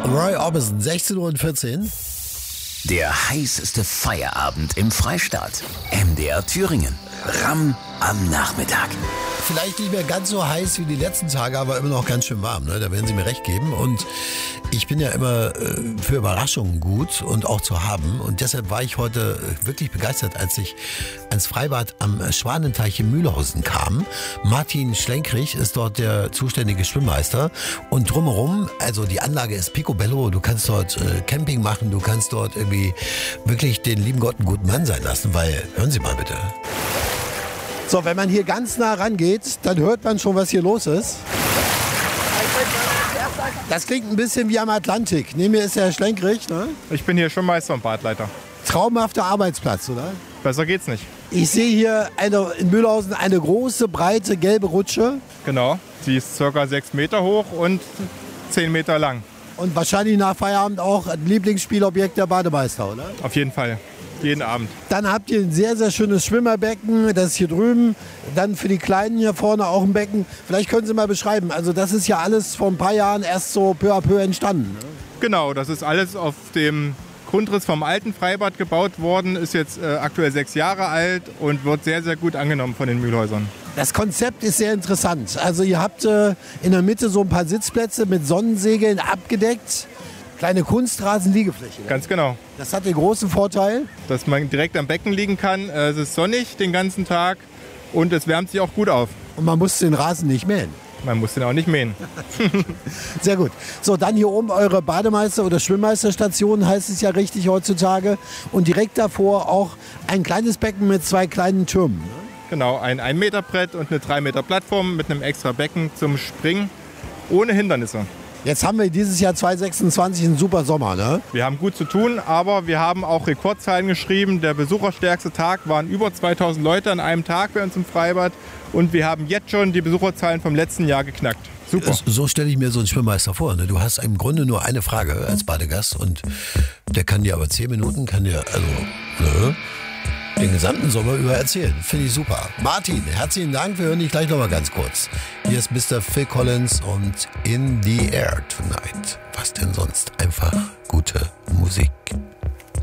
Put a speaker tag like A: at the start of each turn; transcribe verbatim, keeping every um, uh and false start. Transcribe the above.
A: Roy Orbison, sechzehn Uhr vierzehn.
B: Der heißeste Feierabend im Freistaat. M D R Thüringen. Ramm am Nachmittag.
A: Vielleicht nicht mehr ganz so heiß wie die letzten Tage, aber immer noch ganz schön warm. Ne? Da werden Sie mir recht geben. Und ich bin ja immer äh, für Überraschungen gut und auch zu haben. Und deshalb war ich heute wirklich begeistert, als ich ans Freibad am Schwanenteich in Mühlhausen kam. Martin Schlenkrich ist dort der zuständige Schwimmmeister. Und drumherum, also die Anlage ist picobello. Du kannst dort äh, Camping machen. Du kannst dort irgendwie wirklich den lieben Gott einen guten Mann sein lassen. Weil, hören Sie mal bitte. So, wenn man hier ganz nah rangeht, dann hört man schon, was hier los ist. Das klingt ein bisschen wie am Atlantik. Neben mir ist der Herr Schlenkrich, ne?
C: Ich bin hier Schwimmmeister und Badleiter.
A: Traumhafter Arbeitsplatz, oder?
C: Besser geht's nicht.
A: Ich sehe hier eine, in Mühlhausen eine große, breite, gelbe Rutsche.
C: Genau, die ist ca. sechs Meter hoch und zehn Meter lang.
A: Und wahrscheinlich nach Feierabend auch ein Lieblingsspielobjekt der Bademeister, oder?
C: Auf jeden Fall. Jeden Abend.
A: Dann habt ihr ein sehr, sehr schönes Schwimmerbecken, das ist hier drüben. Dann für die Kleinen hier vorne auch ein Becken. Vielleicht können Sie mal beschreiben, also das ist ja alles vor ein paar Jahren erst so peu à peu entstanden. Ne?
C: Genau, das ist alles auf dem Grundriss vom alten Freibad gebaut worden, ist jetzt äh, aktuell sechs Jahre alt und wird sehr, sehr gut angenommen von den Mühlhäusern.
A: Das Konzept ist sehr interessant. Also ihr habt äh, in der Mitte so ein paar Sitzplätze mit Sonnensegeln abgedeckt. Kleine Kunstrasenliegefläche.
C: Ganz genau.
A: Das hat den großen Vorteil,
C: dass man direkt am Becken liegen kann. Es ist sonnig den ganzen Tag und es wärmt sich auch gut auf.
A: Und man muss den Rasen nicht mähen.
C: Man muss den auch nicht mähen.
A: Sehr gut. So, dann hier oben eure Bademeister- oder Schwimmmeisterstation, heißt es ja richtig heutzutage. Und direkt davor auch ein kleines Becken mit zwei kleinen Türmen. Ne?
C: Genau, ein ein Meter Brett und eine drei Meter Plattform mit einem extra Becken zum Springen ohne Hindernisse.
A: Jetzt haben wir dieses Jahr zwanzig sechsundzwanzig einen super Sommer, ne?
C: Wir haben gut zu tun, aber wir haben auch Rekordzahlen geschrieben. Der besucherstärkste Tag waren über zweitausend Leute an einem Tag bei uns im Freibad. Und wir haben jetzt schon die Besucherzahlen vom letzten Jahr geknackt. Super.
A: So stelle ich mir so einen Schwimmmeister vor. Ne? Du hast im Grunde nur eine Frage als Badegast und der kann dir aber zehn Minuten, kann dir also ne, den gesamten Sommer über erzählen. Finde ich super. Martin, herzlichen Dank. Wir hören dich gleich noch mal ganz kurz. Hier ist Mister Phil Collins und In the Air Tonight. Was denn sonst? Einfach gute Musik.